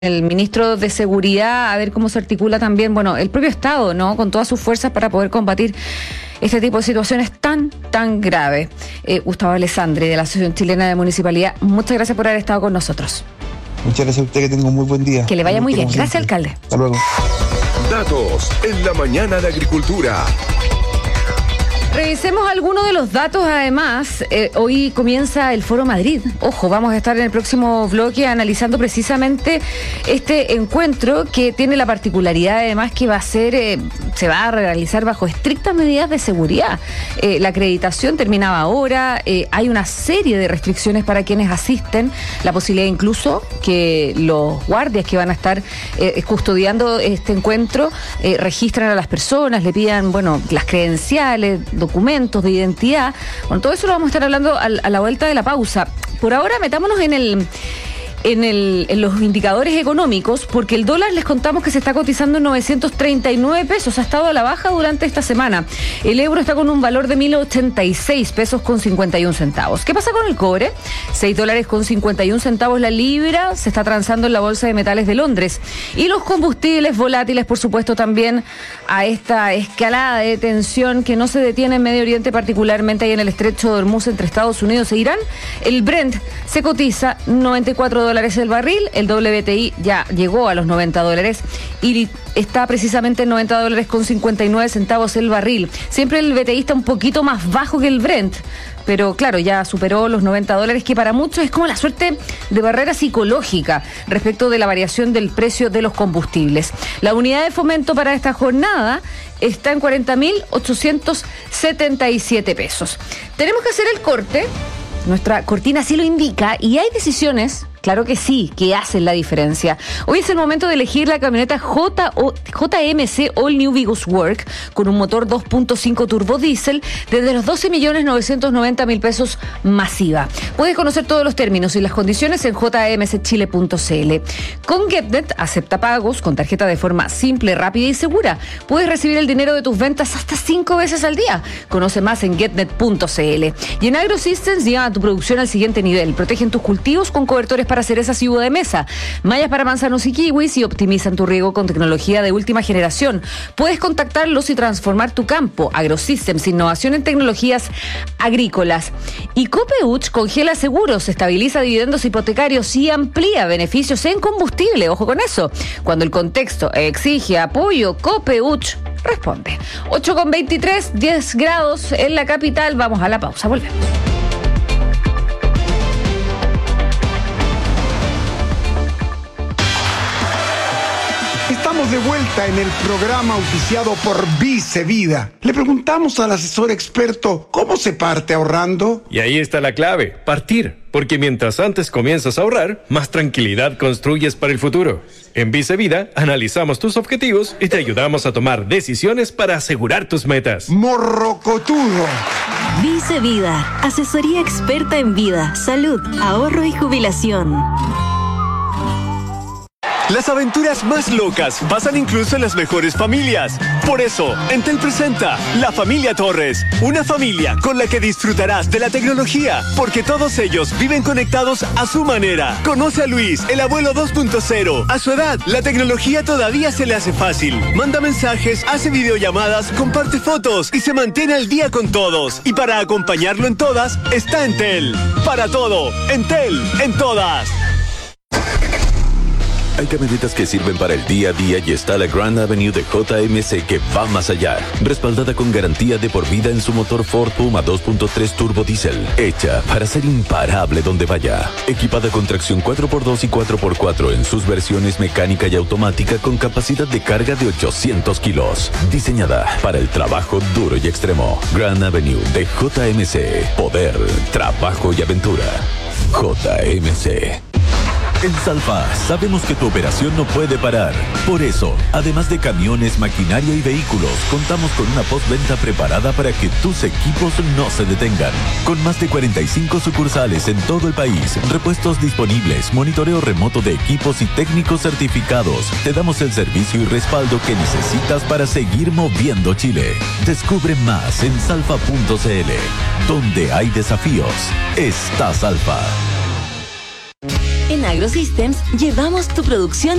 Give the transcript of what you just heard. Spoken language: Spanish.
el ministro de Seguridad, a ver cómo se articula también, bueno, el propio Estado, ¿no? Con todas sus fuerzas para poder combatir este tipo de situaciones tan graves. Gustavo Alessandri, de la Asociación Chilena de Municipalidad, muchas gracias por haber estado con nosotros. Muchas gracias a usted, que tenga un muy buen día. Que le vaya muy bien. Gracias, alcalde. Hasta luego. Datos en la mañana de Agricultura. Revisemos algunos de los datos, además. Hoy comienza el Foro Madrid. Ojo, vamos a estar en el próximo bloque analizando precisamente este encuentro que tiene la particularidad, además, que se va a realizar bajo estrictas medidas de seguridad. La acreditación terminaba ahora, hay una serie de restricciones para quienes asisten, la posibilidad incluso que los guardias que van a estar custodiando este encuentro registran a las personas, le pidan, las credenciales, documentos de identidad. Bueno, todo eso lo vamos a estar hablando a la vuelta de la pausa. Por ahora, metámonos en los indicadores económicos, porque el dólar, les contamos que se está cotizando en 939 pesos, ha estado a la baja durante esta semana. El euro está con un valor de 1.086 pesos con 51 centavos. ¿Qué pasa con el cobre? 6 dólares con 51 centavos la libra, se está transando en la Bolsa de Metales de Londres. Y los combustibles volátiles, por supuesto, también a esta escalada de tensión que no se detiene en Medio Oriente, particularmente ahí en el estrecho de Hormuz entre Estados Unidos e Irán. El Brent se cotiza 94 dólares el barril, el WTI ya llegó a los 90 dólares y está precisamente en 90 dólares con 59 centavos el barril. Siempre el BTI está un poquito más bajo que el Brent, pero claro, ya superó los 90 dólares, que para muchos es como la suerte de barrera psicológica respecto de la variación del precio de los combustibles. La unidad de fomento para esta jornada está en 40.877 pesos. Tenemos que hacer el corte, nuestra cortina así lo indica, y hay decisiones, claro que sí, que hacen la diferencia. Hoy es el momento de elegir la camioneta JMC All New Vigus Work con un motor 2.5 turbo diésel desde los 12.990.000 pesos masiva. Puedes conocer todos los términos y las condiciones en jmschile.cl. Con GetNet acepta pagos con tarjeta de forma simple, rápida y segura. Puedes recibir el dinero de tus ventas hasta 5 veces al día. Conoce más en getnet.cl. Y en AgroSystems lleva tu producción al siguiente nivel. Protegen tus cultivos con cobertores para cerezas y uva de mesa, mallas para manzanos y kiwis, y optimizan tu riego con tecnología de última generación. Puedes contactarlos y transformar tu campo. AgroSystems, innovación en tecnologías agrícolas. Y Copeuch congela seguros, estabiliza dividendos hipotecarios y amplía beneficios en combustible. Ojo con eso. Cuando el contexto exige apoyo, Copeuch responde. 8:23, 10 grados en la capital. Vamos a la pausa, volvemos. Estamos de vuelta en el programa auspiciado por Vice Vida. Le preguntamos al asesor experto cómo se parte ahorrando. Y ahí está la clave, partir. Porque mientras antes comienzas a ahorrar, más tranquilidad construyes para el futuro. En Vice Vida analizamos tus objetivos y te ayudamos a tomar decisiones para asegurar tus metas. Morrocotudo. Vice Vida, asesoría experta en vida, salud, ahorro y jubilación. Las aventuras más locas pasan incluso en las mejores familias. Por eso, Entel presenta La Familia Torres, una familia con la que disfrutarás de la tecnología, porque todos ellos viven conectados a su manera. Conoce a Luis, el abuelo 2.0. A su edad, la tecnología todavía se le hace fácil. Manda mensajes, hace videollamadas, comparte fotos y se mantiene al día con todos. Y para acompañarlo en todas, está Entel. Para todo, Entel, en todas. Hay camionetas que sirven para el día a día y está la Grand Avenue de JMC que va más allá. Respaldada con garantía de por vida en su motor Ford Puma 2.3 turbo diésel. Hecha para ser imparable donde vaya. Equipada con tracción 4x2 y 4x4 en sus versiones mecánica y automática con capacidad de carga de 800 kilos. Diseñada para el trabajo duro y extremo. Grand Avenue de JMC. Poder, trabajo y aventura. JMC. En Salfa sabemos que tu operación no puede parar. Por eso, además de camiones, maquinaria y vehículos, contamos con una postventa preparada para que tus equipos no se detengan. Con más de 45 sucursales en todo el país, repuestos disponibles, monitoreo remoto de equipos y técnicos certificados, te damos el servicio y respaldo que necesitas para seguir moviendo Chile. Descubre más en salfa.cl. Donde hay desafíos, está Salfa. En AgroSystems llevamos tu producción